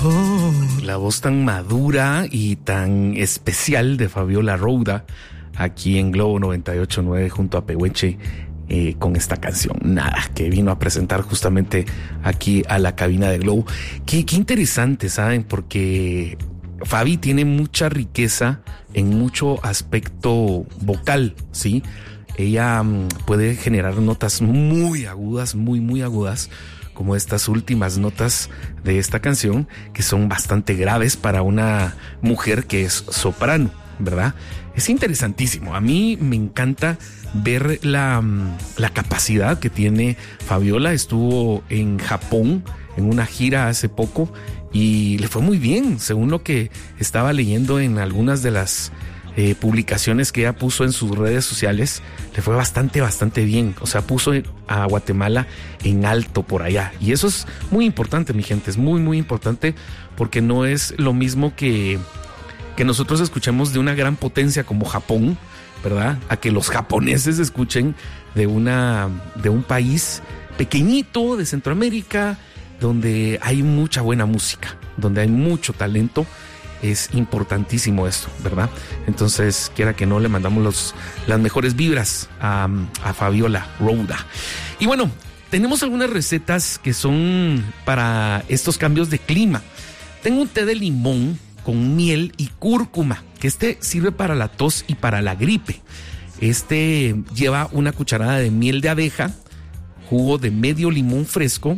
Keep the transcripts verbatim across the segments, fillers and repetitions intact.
Oh, la voz tan madura y tan especial de Fabiola Rouda aquí en Globo noventa y ocho punto nueve junto a Pehuenche eh, con esta canción Nada, que vino a presentar justamente aquí a la cabina de Globo. Qué, qué interesante, ¿saben? Porque Fabi tiene mucha riqueza en mucho aspecto vocal, ¿sí? Ella um, puede generar notas muy agudas, muy, muy agudas, como estas últimas notas de esta canción, que son bastante graves para una mujer que es soprano, ¿verdad? Es interesantísimo. A mí me encanta ver la, la capacidad que tiene Fabiola. Estuvo en Japón en una gira hace poco y le fue muy bien, según lo que estaba leyendo en algunas de las Eh, publicaciones que ella puso en sus redes sociales. Le fue bastante, bastante bien. O sea, puso a Guatemala en alto por allá. Y eso es muy importante, mi gente. Es muy, muy importante porque no es lo mismo que, que nosotros escuchemos de una gran potencia como Japón, ¿verdad? A que los japoneses escuchen de, una, de un país pequeñito de Centroamérica, donde hay mucha buena música, donde hay mucho talento. Es importantísimo esto, ¿verdad? Entonces, quiera que no, le mandamos los, las mejores vibras a, a Fabiola Rouda. Y bueno, tenemos algunas recetas que son para estos cambios de clima. Tengo un té de limón con miel y cúrcuma, que este sirve para la tos y para la gripe. Este lleva una cucharada de miel de abeja, jugo de medio limón fresco,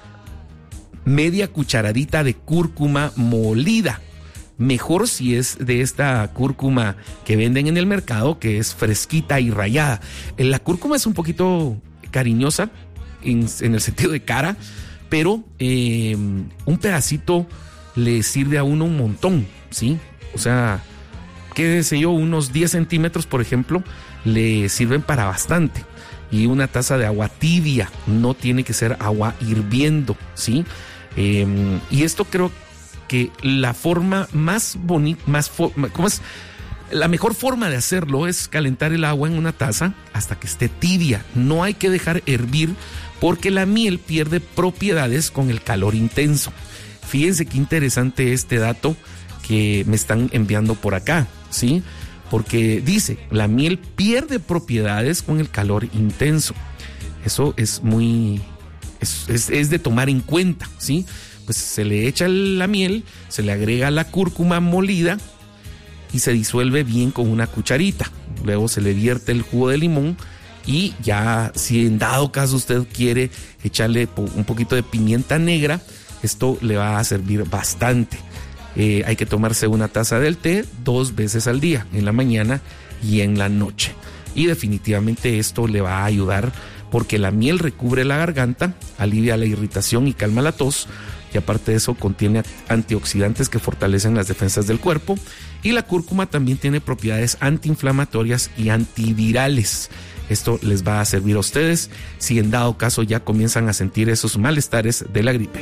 media cucharadita de cúrcuma molida. Mejor si es de esta cúrcuma que venden en el mercado, que es fresquita y rallada. La cúrcuma es un poquito cariñosa en, en el sentido de cara, pero eh, un pedacito le sirve a uno un montón, ¿sí? O sea, qué sé yo, unos diez centímetros, por ejemplo, le sirven para bastante. Y una taza de agua tibia, no tiene que ser agua hirviendo, ¿sí? Eh, y esto creo que que la forma más bonita, más fo- ¿cómo es? La mejor forma de hacerlo es calentar el agua en una taza hasta que esté tibia. No hay que dejar hervir porque la miel pierde propiedades con el calor intenso. Fíjense qué interesante este dato que me están enviando por acá, ¿sí? Porque dice, la miel pierde propiedades con el calor intenso. Eso es muy, es, es, es de tomar en cuenta, ¿sí? Pues se le echa la miel, se le agrega la cúrcuma molida y se disuelve bien con una cucharita. Luego se le vierte el jugo de limón y ya, si en dado caso usted quiere echarle un poquito de pimienta negra, esto le va a servir bastante. Eh, hay que tomarse una taza del té dos veces al día, en la mañana y en la noche. Y definitivamente esto le va a ayudar porque la miel recubre la garganta, alivia la irritación y calma la tos. Y aparte de eso contiene antioxidantes que fortalecen las defensas del cuerpo. Y la cúrcuma también tiene propiedades antiinflamatorias y antivirales. Esto les va a servir a ustedes si en dado caso ya comienzan a sentir esos malestares de la gripe.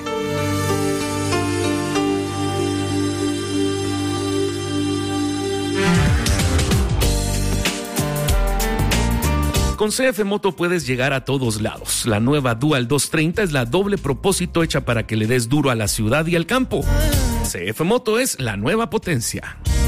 Con C F Moto puedes llegar a todos lados. La nueva Dual doscientos treinta es la doble propósito hecha para que le des duro a la ciudad y al campo. C F Moto es la nueva potencia.